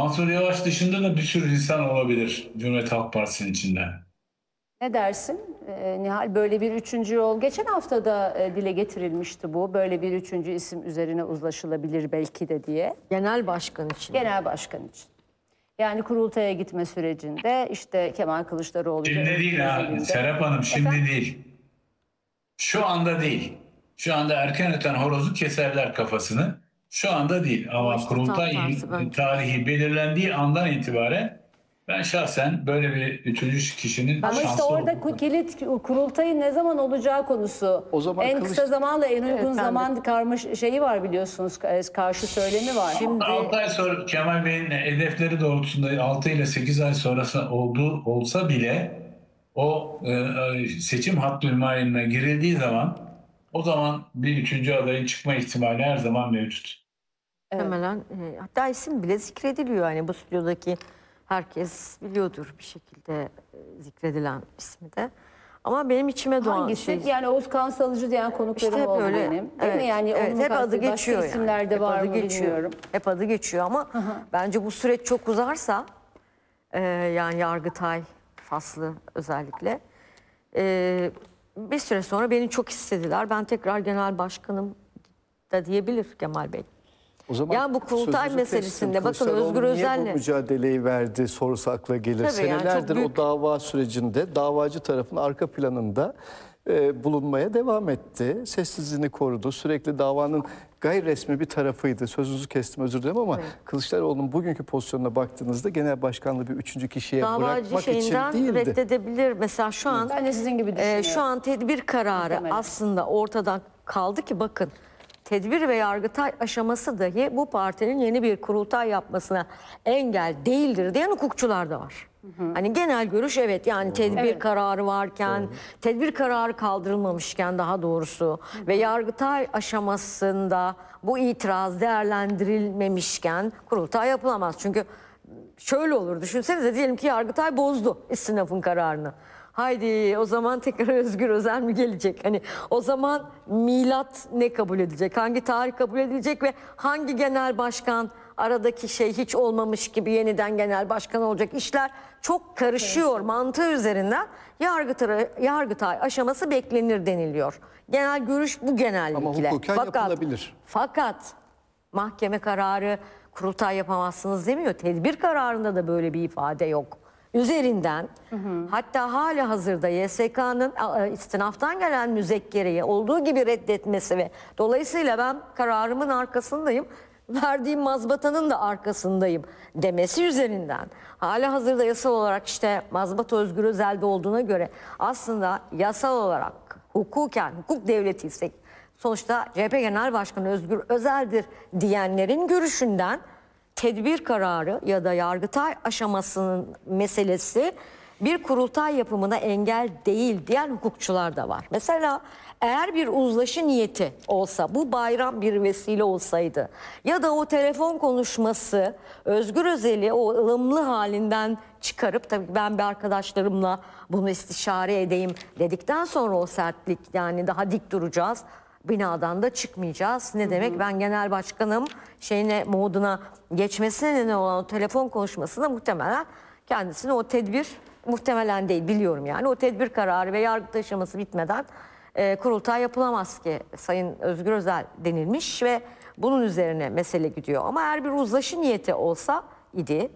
Mansur Yavaş dışında da bir sürü insan olabilir Cumhuriyet Halk Partisi'nin içinden. Ne dersin Nihal? Böyle bir üçüncü yol. Geçen hafta da dile getirilmişti bu. Böyle bir üçüncü isim üzerine uzlaşılabilir belki de diye. Genel başkan için. Genel başkan için. Yani kurultaya gitme sürecinde işte Kemal Kılıçdaroğlu... Şimdi değil ha Serap Hanım, şimdi değil. Şu anda değil. Şu anda erken öten horozu keserler kafasını. Şu anda değil ama işte kurultay tam tersi tarihi belirlendiği andan itibaren ben şahsen böyle bir üçüncü kişinin Ama şanslı işte orada olduğunu- kilit kurultayın ne zaman olacağı konusu. O zaman en kısa zamanla en uygun Evet, zaman şeyi var biliyorsunuz. Karşı söylemi var. Şimdi 6 ay sonra Kemal Bey'in hedefleri doğrultusunda 6 ile 8 ay sonrası olsa bile o seçim hattı ünvanına girildiği zaman o zaman bir üçüncü adayın çıkma ihtimali her zaman mevcut. muhtemelen hatta isim bile zikrediliyor. Yani bu stüdyodaki herkes biliyordur bir şekilde zikredilen ismi de. Ama benim içime doğan Hangisi? şey... Yani Oğuz Kansalıcı diyen konuklarım İşte hep oldu öyle. benim. Değil Evet, mi? Yani evet, onun hep adı başka geçiyor isimlerde yani. var Hep mı adı geçiyor. bilmiyorum. Hep adı geçiyor ama bence bu süreç çok uzarsa yani Yargıtay faslı özellikle bir süre sonra beni çok istediler. Ben tekrar genel başkanım da diyebilir Kemal Bey. O zaman Ya bu kurultay sözünüzü meselesinde kestim. bakın Kılıçdaroğlu Özgür niye Özel'le... bu mücadeleyi verdi sorusu akla gelir. Tabii yani çok Senelerdir büyük- o dava sürecinde davacı tarafın arka planında bulunmaya devam etti. Sessizliğini korudu. Sürekli davanın gayri resmi bir tarafıydı. Sözünüzü kestim, özür dilerim ama Kılıçdaroğlu'nun bugünkü pozisyonuna baktığınızda genel başkanlığı bir üçüncü kişiye Davacı bırakmak için şeyinden değildi. reddedebilir. Mesela şu an Ben de sizin gibi düşünüyorum. şu an tedbir kararı Muhtemelen. aslında ortadan kaldı ki bakın tedbir ve yargıtay aşaması dahi bu partinin yeni bir kurultay yapmasına engel değildir diyen hukukçular da var. Hani genel görüş evet yani tedbir kararı varken, tedbir kararı kaldırılmamışken daha doğrusu ve yargıtay aşamasında bu itiraz değerlendirilmemişken kurultay yapılamaz. Çünkü şöyle olur düşünsenize diyelim ki Yargıtay bozdu istinafın kararını. Haydi o zaman tekrar Özgür Özel mi gelecek? Hani o zaman milat ne kabul edilecek? Hangi tarih kabul edilecek ve hangi genel başkan aradaki şey hiç olmamış gibi yeniden genel başkan olacak işler çok karışıyor mantığı üzerinden Yargıtay aşaması beklenir deniliyor. Genel görüş bu genellikle. Ama hukuken yapılabilir. Fakat mahkeme kararı kurultay yapamazsınız demiyor. Tedbir kararında da böyle bir ifade yok. Üzerinden hatta hali hazırda YSK'nın istinaftan gelen müzekkereyi olduğu gibi reddetmesi ve dolayısıyla ben kararımın arkasındayım, verdiğim mazbatanın da arkasındayım demesi üzerinden hali hazırda yasal olarak işte mazbata Özgür Özel'de olduğuna göre aslında yasal olarak hukuken hukuk devletiysek sonuçta CHP Genel Başkanı Özgür Özel'dir diyenlerin görüşünden tedbir kararı ya da yargıtay aşamasının meselesi bir kurultay yapımına engel değil diyen hukukçular da var. Mesela eğer bir uzlaşı niyeti olsa, bu bayram bir vesile olsaydı ya da o telefon konuşması Özgür Özel'i o ılımlı halinden çıkarıp tabii ben bir arkadaşlarımla bunu istişare edeyim dedikten sonra o sertlik yani daha dik duracağız. Binadan da çıkmayacağız. Ne demek? Ben genel başkanım moduna geçmesine neden olan o telefon konuşmasında muhtemelen kendisine o tedbir muhtemelen değil biliyorum yani o tedbir kararı ve yargı aşaması bitmeden kurultay yapılamaz ki Sayın Özgür Özel denilmiş ve bunun üzerine mesele gidiyor. Ama eğer bir uzlaşı niyeti olsa idi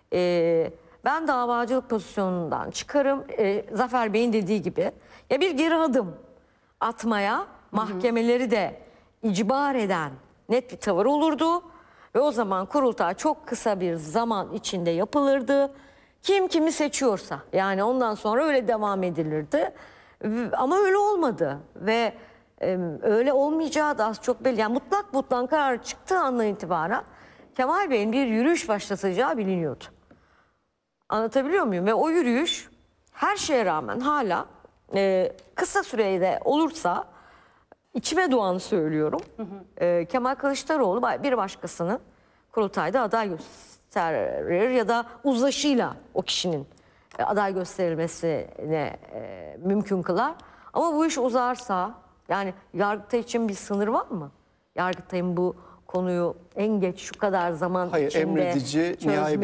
ben davacılık pozisyonundan çıkarım. Zafer Bey'in dediği gibi ya bir geri adım atmaya mahkemeleri de icbar eden net bir tavır olurdu ve o zaman kurultay çok kısa bir zaman içinde yapılırdı. Kim kimi seçiyorsa yani ondan sonra öyle devam edilirdi. Ama öyle olmadı ve öyle olmayacağı da az çok belli. Yani mutlak karar çıktığı andan itibaren Kemal Bey'in bir yürüyüş başlatacağı biliniyordu. Anlatabiliyor muyum? Ve o yürüyüş her şeye rağmen hala kısa sürede olursa içime doğanı söylüyorum. Kemal Kılıçdaroğlu bir başkasını kurultayda aday gösterir ya da uzlaşıyla o kişinin aday gösterilmesine mümkün kılar. Ama bu iş uzarsa yani Yargıtay için bir sınır var mı? Yargıtay'ın bu konuyu en geç şu kadar zaman içinde emredici, nihai